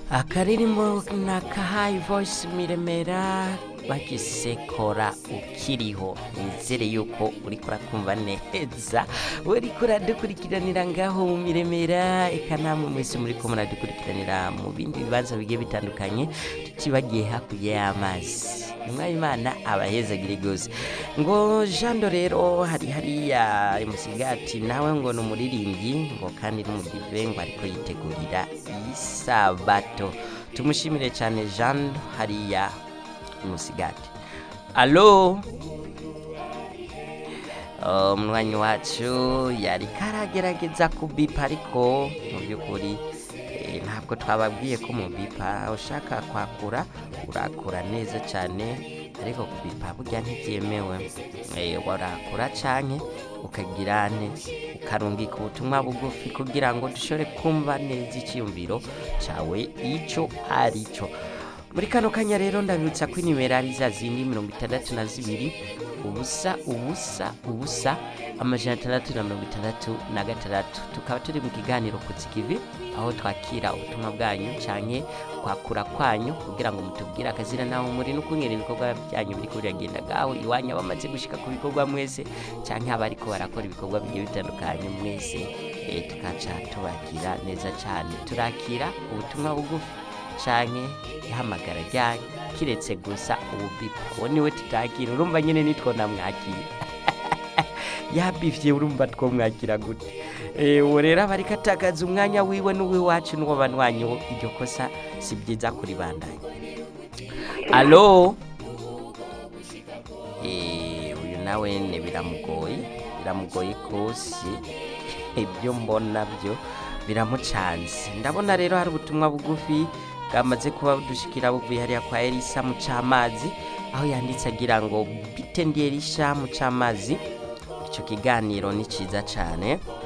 akaririmbo na Kahayi Voice Miremera bagisekora ukiriho. Nizere yuko uriko urakumva neza, uriko uradukurikiranira ngaho mu Miremera, eka namwe mwese muriko muradukurikiranira mu bindi bibanza bigiye bitandukanye tutibagiye hakurya y'amazi. Imana abahezagire gose. Ngo Jando rero hari hariya Musigati nawe ngo ni umuririmbyi ngo kandi n'umudive ngo ariko yitegurira isabato. Tumushimire cyane Jando hariya Musigati. Allo umwanyi wacu yari karagerageza kubipa ariko mu by'ukuri ntabwo twababwiye ko mu bipa ushaka kwakura urakura neza cyane, ariko kubipa burya ntibyemewe. Warakura canke ukagirane ukarungika ubutumwa bugufi kugira ngo dushobore kumva neza icyiyumviro cawe ico arico. Muri kano kanya rero ndabibutsa ko inimero ari za zindi 62 ubusa ubusa ubusa amajana 666. Tukaba turi mu kiganiro kuzikivi aho twakira ubutumwa bwanyu canke kwakura kwanyu kugira ngo mutubwire akazira naho muri n'ukungera ibikorwa byanyu biri kuragenda gaho iwanya bamaze gushika ku bikorwa mwese canke abariko barakora ibikorwa bigiye bitandukanye mwese, tukaca tubakira neza cyane. Turakira ubutumwa bugufi canke ihamagara ryanyu kiretse gusa ububipa uwo niwe tutakira. Urumva nyene nitwo namwakira yabivye, urumva twomwakira gute? Uwo rero aba ariko atakaza umwanya wiwe n'uwiwacu n'uwo banwanyu, iryo kosa si byiza kuribandanya. Allo uyu nawe ne biramugoye kose, ibyo mbona byo biramucanze. Ndabona rero hari ubutumwa bugufi bwamaze kuba budushikira buvuye hariya kwa Elisa Mucamazi, aho yanditse agira ngo bite ndi Elisa Mucamazi, icyo kiganiro ni cyiza cyane.